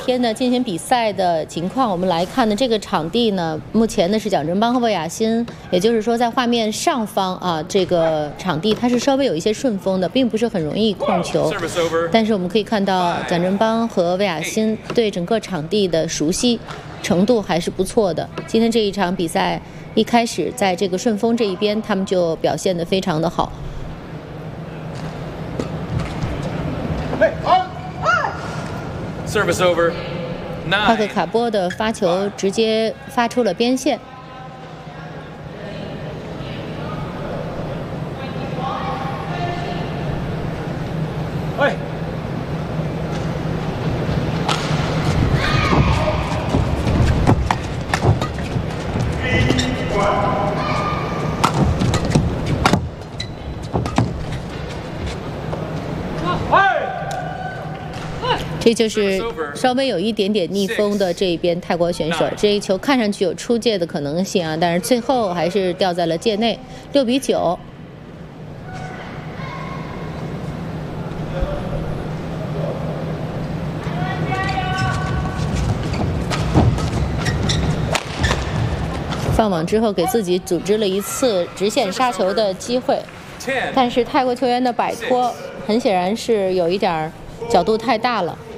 天呢进行比赛的情况，我们来看呢，这个场地呢，目前呢是蒋振邦和魏雅欣，也就是说在画面上方啊，这个场地它是稍微有一些顺风的，并不是很容易控球。但是我们可以看到蒋振邦和魏雅欣对整个场地的熟悉程度还是不错的。今天这一场比赛一开始在这个顺风这一边，他们就表现得非常的好。 Service over. 帕克卡波的发球直接发出了边线。 喂。 这就是稍微有一点点逆风的这一边泰国选手，这一球看上去有出界的可能性啊，但是最后还是掉在了界内，6比9。放网之后给自己组织了一次直线杀球的机会，但是泰国球员的摆脱很显然是有一点角度太大了。